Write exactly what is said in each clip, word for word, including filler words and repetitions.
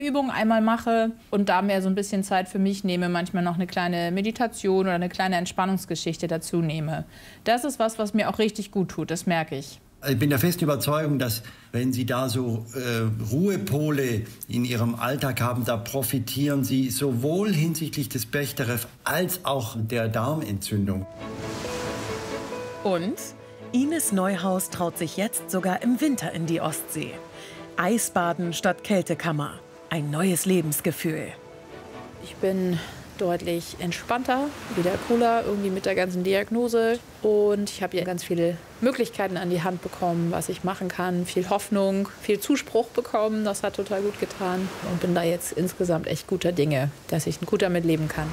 Übungen einmal mache und da mir so ein bisschen Zeit für mich nehme, manchmal noch eine kleine Meditation oder eine kleine Entspannungsgeschichte dazu nehme. Das ist was, was mir auch richtig gut tut, das merke ich. Ich bin der festen Überzeugung, dass wenn Sie da so äh, Ruhepole in Ihrem Alltag haben, da profitieren Sie sowohl hinsichtlich des Bechterew als auch der Darmentzündung. Und Ines Neuhaus traut sich jetzt sogar im Winter in die Ostsee. Eisbaden statt Kältekammer. Ein neues Lebensgefühl. Ich bin deutlich entspannter, wieder cooler irgendwie mit der ganzen Diagnose. Und ich habe hier ganz viele Möglichkeiten an die Hand bekommen, was ich machen kann. Viel Hoffnung, viel Zuspruch bekommen, das hat total gut getan. Und bin da jetzt insgesamt echt guter Dinge, dass ich gut damit leben kann.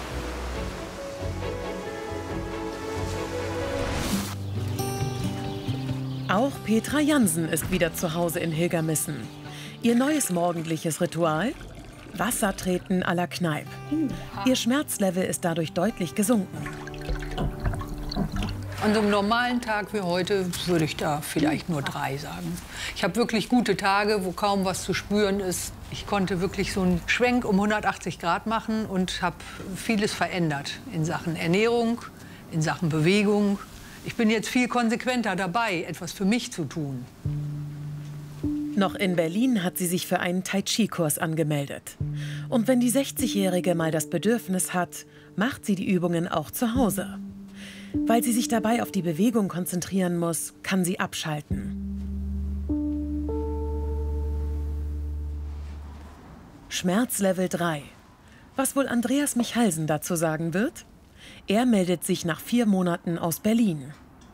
Auch Petra Jansen ist wieder zu Hause in Hilgermissen. Ihr neues morgendliches Ritual? Wassertreten à la Kneipp. Ihr Schmerzlevel ist dadurch deutlich gesunken. An so einem normalen Tag wie heute würde ich da vielleicht nur drei sagen. Ich habe wirklich gute Tage, wo kaum was zu spüren ist. Ich konnte wirklich so einen Schwenk um hundertachtzig Grad machen und habe vieles verändert in Sachen Ernährung, in Sachen Bewegung. Ich bin jetzt viel konsequenter dabei, etwas für mich zu tun. Noch in Berlin hat sie sich für einen Tai-Chi-Kurs angemeldet. Und wenn die sechzigjährige mal das Bedürfnis hat, macht sie die Übungen auch zu Hause. Weil sie sich dabei auf die Bewegung konzentrieren muss, kann sie abschalten. Schmerzlevel drei. Was wohl Andreas Michalsen dazu sagen wird? Er meldet sich nach vier Monaten aus Berlin.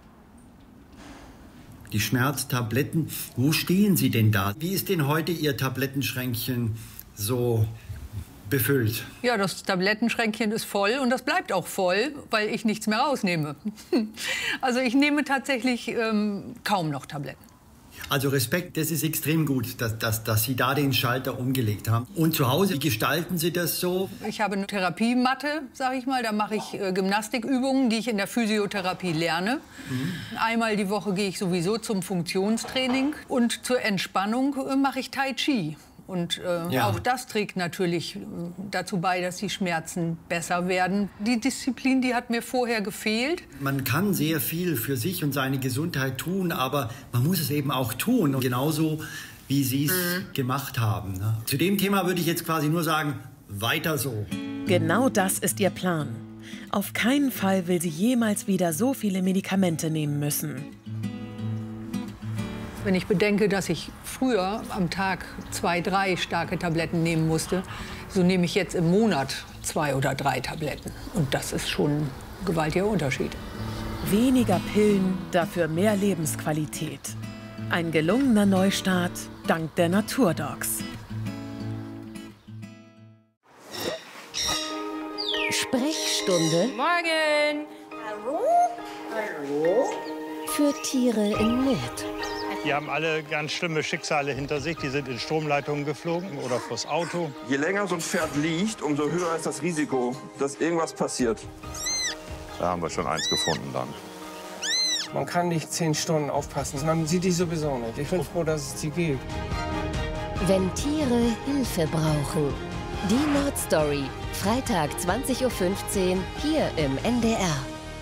Die Schmerztabletten, wo stehen Sie denn da? Wie ist denn heute Ihr Tablettenschränkchen so befüllt? Ja, das Tablettenschränkchen ist voll und das bleibt auch voll, weil ich nichts mehr rausnehme. Also ich nehme tatsächlich ähm, kaum noch Tabletten. Also Respekt, das ist extrem gut, dass, dass, dass Sie da den Schalter umgelegt haben. Und zu Hause, wie gestalten Sie das so? Ich habe eine Therapiematte, sage ich mal. Da mache ich äh, Gymnastikübungen, die ich in der Physiotherapie lerne. Mhm. Einmal die Woche gehe ich sowieso zum Funktionstraining. Und zur Entspannung äh, mache ich Tai Chi. Und äh, ja. auch das trägt natürlich äh, dazu bei, dass die Schmerzen besser werden. Die Disziplin, die hat mir vorher gefehlt. Man kann sehr viel für sich und seine Gesundheit tun, aber man muss es eben auch tun. Und genauso, wie Sie es mhm. gemacht haben. Ne? Zu dem Thema würde ich jetzt quasi nur sagen, weiter so. Genau das ist ihr Plan. Auf keinen Fall will sie jemals wieder so viele Medikamente nehmen müssen. Wenn ich bedenke, dass ich früher am Tag zwei, drei starke Tabletten nehmen musste, so nehme ich jetzt im Monat zwei oder drei Tabletten. Und das ist schon ein gewaltiger Unterschied. Weniger Pillen, dafür mehr Lebensqualität. Ein gelungener Neustart dank der Naturdogs. Sprechstunde. Morgen. Hallo? Hallo? Für Tiere in Not. Die haben alle ganz schlimme Schicksale hinter sich. Die sind in Stromleitungen geflogen oder vors Auto. Je länger so ein Pferd liegt, umso höher ist das Risiko, dass irgendwas passiert. Da haben wir schon eins gefunden dann. Man kann nicht zehn Stunden aufpassen. Man sieht die sowieso nicht. Ich bin froh, dass es die gibt. Wenn Tiere Hilfe brauchen. Die Nordstory. Freitag zwanzig Uhr fünfzehn hier im N D R.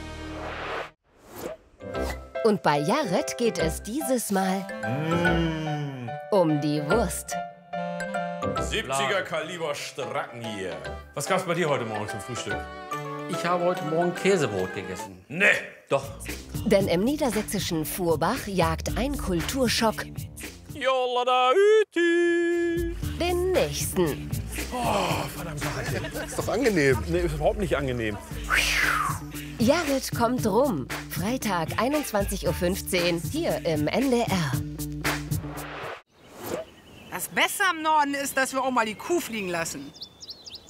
Und bei Jared geht es dieses Mal mm. um die Wurst. siebziger Kaliber Stracken hier. Was gab's bei dir heute Morgen zum Frühstück? Ich habe heute Morgen Käsebrot gegessen. Nee, doch. Denn im niedersächsischen Fuhrbach jagt ein Kulturschock den nächsten. Oh, verdammt. Das ist doch angenehm. Nee, ist überhaupt nicht angenehm. Jared kommt rum. Freitag einundzwanzig Uhr fünfzehn hier im N D R. Das Beste am Norden ist, dass wir auch mal die Kuh fliegen lassen.